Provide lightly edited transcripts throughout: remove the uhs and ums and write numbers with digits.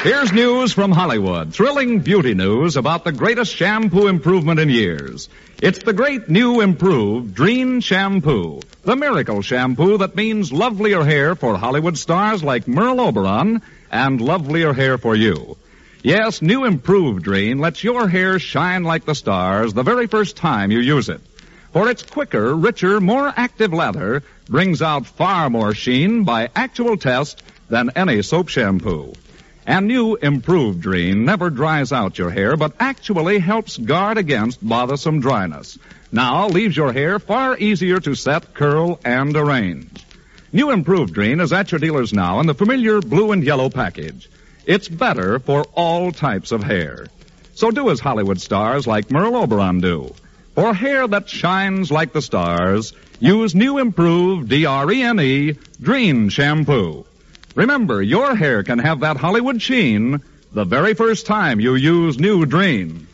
Here's news from Hollywood. Thrilling beauty news about the greatest shampoo improvement in years. It's the great new improved Drene Shampoo. The miracle shampoo that means lovelier hair for Hollywood stars like Merle Oberon and lovelier hair for you. Yes, new improved Drene lets your hair shine like the stars the very first time you use it. For its quicker, richer, more active lather brings out far more sheen by actual test than any soap shampoo. And new improved Drene never dries out your hair, but actually helps guard against bothersome dryness. Now leaves your hair far easier to set, curl, and arrange. New improved Drene is at your dealers now in the familiar blue and yellow package. It's better for all types of hair. So do as Hollywood stars like Merle Oberon do. For hair that shines like the stars, use new improved D-R-E-N-E Drene Shampoo. Remember, your hair can have that Hollywood sheen the very first time you use new Drene.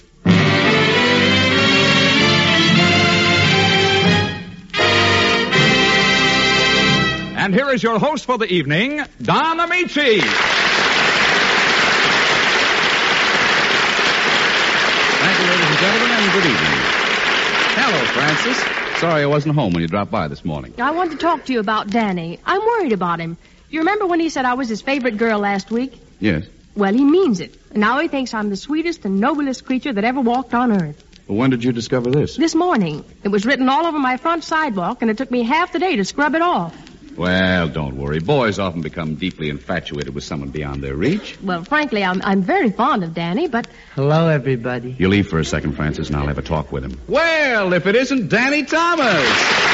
And here is your host for the evening, Don Amici. Thank you, ladies and gentlemen, and good evening. Hello, Francis. Sorry I wasn't home when you dropped by this morning. I wanted to talk to you about Danny. I'm worried about him. You remember when he said I was his favorite girl last week? Yes. Well, he means it. And now he thinks I'm the sweetest and noblest creature that ever walked on earth. Well, when did you discover this? This morning. It was written all over my front sidewalk, and it took me half the day to scrub it off. Well, don't worry. Boys often become deeply infatuated with someone beyond their reach. Well, frankly, I'm very fond of Danny, but... Hello, everybody. You leave for a second, Francis, and I'll have a talk with him. Well, if it isn't Danny Thomas!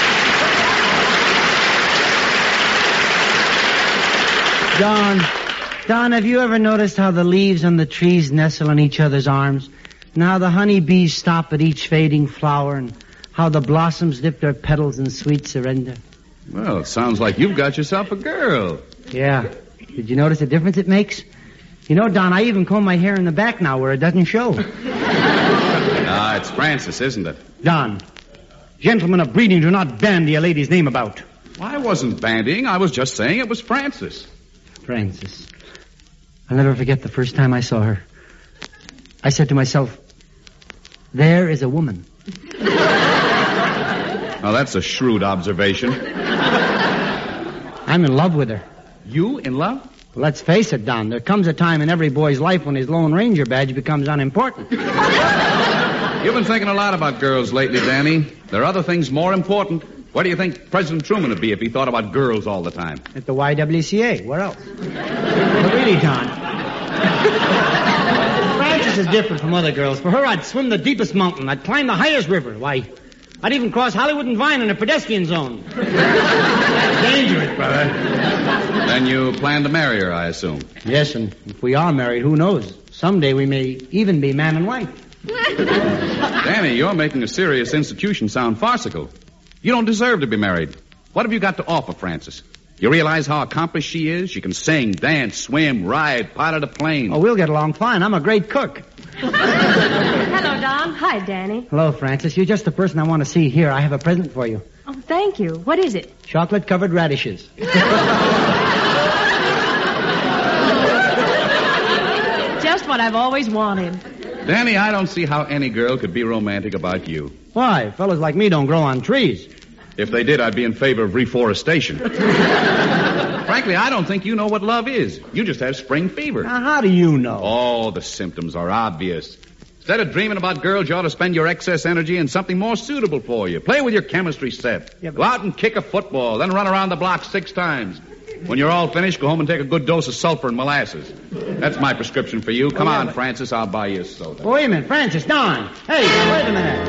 Don, have you ever noticed how the leaves on the trees nestle in each other's arms? And how the honeybees stop at each fading flower? And how the blossoms dip their petals in sweet surrender? Well, it sounds like you've got yourself a girl. Yeah. Did you notice the difference it makes? You know, Don, I even comb my hair in the back now where it doesn't show. It's Francis, isn't it? Don, gentlemen of breeding do not bandy a lady's name about. Well, I wasn't bandying. I was just saying it was Francis. Francis. I'll never forget the first time I saw her. I said to myself, there is a woman. Now, that's a shrewd observation. I'm in love with her. You in love? Well, let's face it, Don. There comes a time in every boy's life when his Lone Ranger badge becomes unimportant. You've been thinking a lot about girls lately, Danny. There are other things more important. Where do you think President Truman would be if he thought about girls all the time? At the YWCA. Where else? But really, Don, Frances is different from other girls. For her, I'd swim the deepest mountain. I'd climb the highest river. Why, I'd even cross Hollywood and Vine in a pedestrian zone. Dangerous, brother. Then you plan to marry her, I assume. Yes, and if we are married, who knows? Someday we may even be man and wife. Danny, you're making a serious institution sound farcical. You don't deserve to be married. What have you got to offer, Francis? You realize how accomplished she is? She can sing, dance, swim, ride, pilot a plane. Oh, we'll get along fine. I'm a great cook. Hello, Don. Hi, Danny. Hello, Francis. You're just the person I want to see here. I have a present for you. Oh, thank you. What is it? Chocolate-covered radishes. Just what I've always wanted. Danny, I don't see how any girl could be romantic about you. Why? Fellas like me don't grow on trees. If they did, I'd be in favor of reforestation. Frankly, I don't think you know what love is. You just have spring fever. Now, how do you know? Oh, the symptoms are obvious. Instead of dreaming about girls, you ought to spend your excess energy in something more suitable for you. Play with your chemistry set. Yeah, but... Go out and kick a football, then run around the block 6 times. When you're all finished, go home and take a good dose of sulfur and molasses. That's my prescription for you. Come on, Francis, I'll buy you a soda. Oh, wait a minute, Francis, Don. Hey, wait a minute.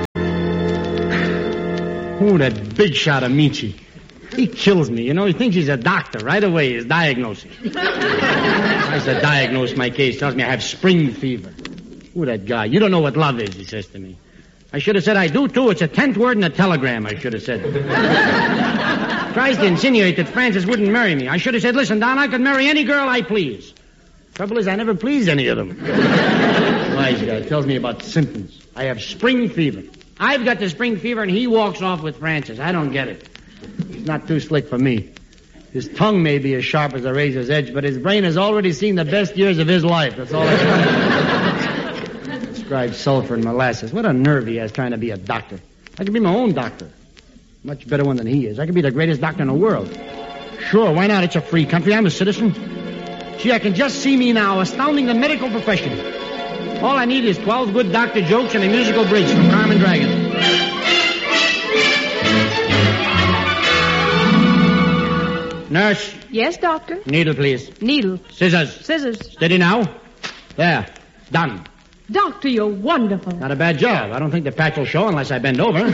Ooh, that big shot of Michi. He kills me, you know. He thinks he's a doctor right away. He's diagnosing. Tries to diagnose my case. Tells me I have spring fever. Ooh, that guy. You don't know what love is, he says to me. I should have said I do, too. It's a 10th word in a telegram, I should have said. Tries to insinuate that Francis wouldn't marry me. I should have said, listen, Don, I could marry any girl I please. Trouble is, I never pleased any of them. Wise guy tells me about symptoms. I have spring fever. I've got the spring fever, and he walks off with Francis. I don't get it. He's not too slick for me. His tongue may be as sharp as a razor's edge, but his brain has already seen the best years of his life. That's all I can Prescribe sulfur and molasses. What a nerve he has trying to be a doctor. I could be my own doctor. Much better one than he is. I could be the greatest doctor in the world. Sure, why not? It's a free country. I'm a citizen. Gee, I can just see me now, astounding the medical profession. All I need is 12 good doctor jokes and a musical bridge from Carmen Dragon. Nurse. Yes, doctor? Needle, please. Needle. Scissors. Scissors. Steady now. There. Done. Doctor, you're wonderful. Not a bad job. I don't think the patch will show unless I bend over.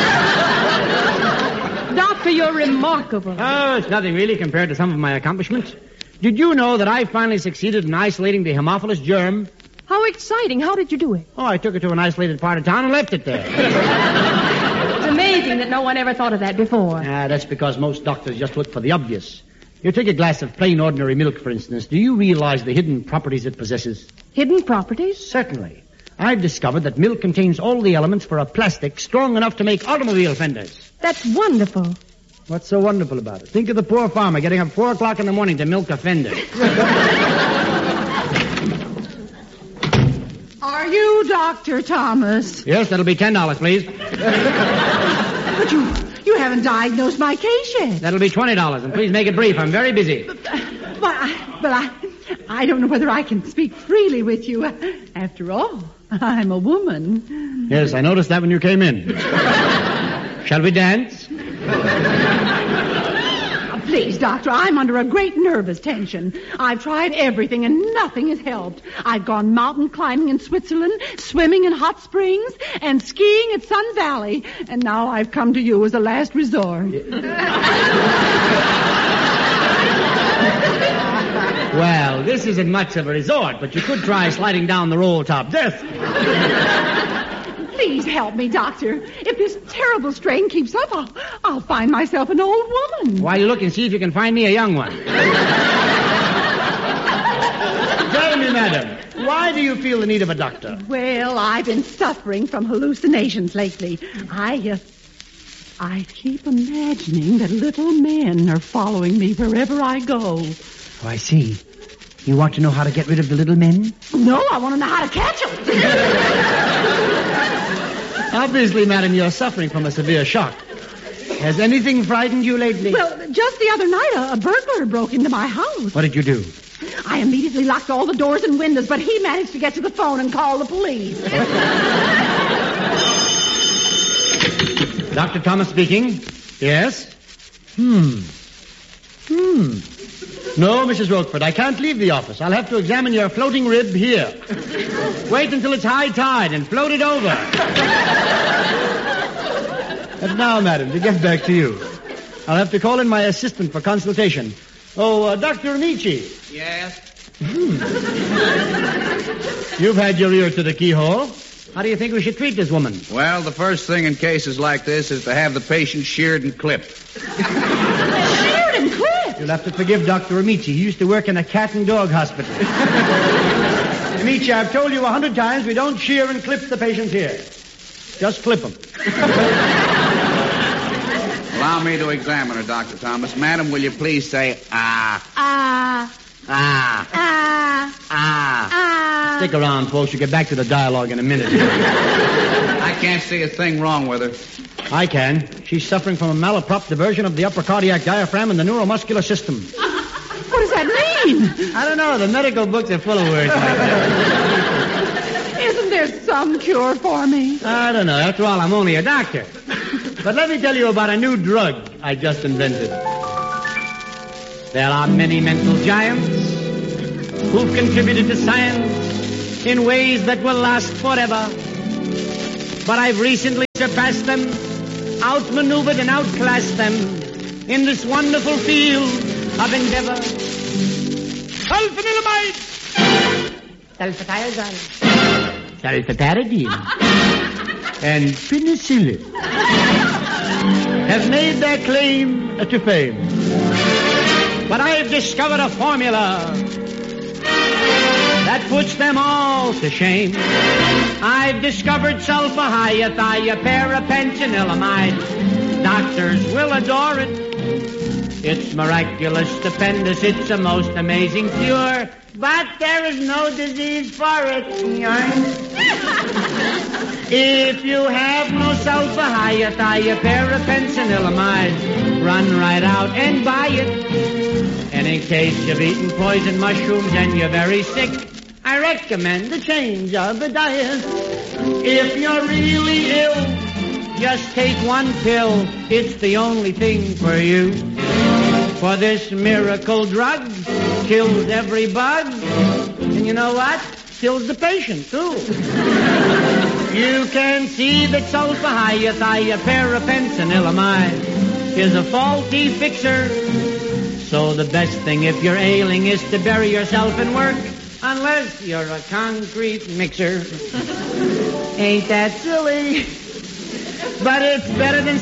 Doctor, you're remarkable. Oh, it's nothing really compared to some of my accomplishments. Did you know that I finally succeeded in isolating the Haemophilus germ? How exciting. How did you do it? Oh, I took it to an isolated part of town and left it there. It's amazing that no one ever thought of that before. That's because most doctors just look for the obvious. You take a glass of plain ordinary milk, for instance. Do you realize the hidden properties it possesses? Hidden properties? Certainly. I've discovered that milk contains all the elements for a plastic strong enough to make automobile fenders. That's wonderful. What's so wonderful about it? Think of the poor farmer getting up 4 o'clock in the morning to milk a fender. Are you Dr. Thomas? Yes, that'll be $10, please. But you haven't diagnosed my case yet. That'll be $20, and please make it brief. I'm very busy. But I don't know whether I can speak freely with you. After all, I'm a woman. Yes, I noticed that when you came in. Shall we dance? Please, Doctor, I'm under a great nervous tension. I've tried everything and nothing has helped. I've gone mountain climbing in Switzerland, swimming in hot springs, and skiing at Sun Valley. And now I've come to you as a last resort. Well, this isn't much of a resort, but you could try sliding down the roll-top death. Please help me, Doctor. If this terrible strain keeps up, I'll find myself an old woman. While you look and see if you can find me a young one. Tell me, madam, why do you feel the need of a doctor? Well, I've been suffering from hallucinations lately. I keep imagining that little men are following me wherever I go. Oh, I see. You want to know how to get rid of the little men? No, I want to know how to catch them. Obviously, madam, you're suffering from a severe shock. Has anything frightened you lately? Well, just the other night, a burglar broke into my house. What did you do? I immediately locked all the doors and windows, but he managed to get to the phone and call the police. Dr. Thomas speaking. Yes? No, Mrs. Rochford, I can't leave the office. I'll have to examine your floating rib here. Wait until it's high tide and float it over. And now, madam, to get back to you. I'll have to call in my assistant for consultation. Oh, Dr. Amici. Yes? You've had your ear to the keyhole. How do you think we should treat this woman? Well, the first thing in cases like this is to have the patient sheared and clipped. Sheared and clipped? You'll have to forgive Dr. Amici. He used to work in a cat and dog hospital. Amici, I've told you 100 times we don't shear and clip the patients here. Just clip them. Allow me to examine her, Dr. Thomas. Madam, will you please say, ah? Ah. Ah. Ah. Ah. Ah. Stick around, folks. You'll get back to the dialogue in a minute. I can't see a thing wrong with her. I can. She's suffering from a malaprop diversion of the upper cardiac diaphragm and the neuromuscular system. What does that mean? I don't know. The medical books are full of words like that. Isn't there some cure for me? I don't know. After all, I'm only a doctor. But let me tell you about a new drug I just invented. There are many mental giants who've contributed to science in ways that will last forever. But I've recently surpassed them, outmaneuvered and outclassed them in this wonderful field of endeavor. Sulfanilamide! Sulfathiazole. Sulfataridine. And penicillin have made their claim to fame. But I've discovered a formula that puts them all to shame. I've discovered sulfahiathia, parapentanylamide. Doctors will adore it. It's miraculous, stupendous, it's a most amazing cure. But there is no disease for it. If you have no sulfur-hyathioparapensinylamide, run right out and buy it. And in case you've eaten poison mushrooms and you're very sick, I recommend a change of the diet. If you're really ill, just take one pill. It's the only thing for you. For this miracle drug kills every bug. And you know what? Kills the patient, too. You can see that sulfur-hyathioparapensinylamide is a faulty fixer. So the best thing if you're ailing is to bury yourself in work, unless you're a concrete mixer. Ain't that silly? But it's better than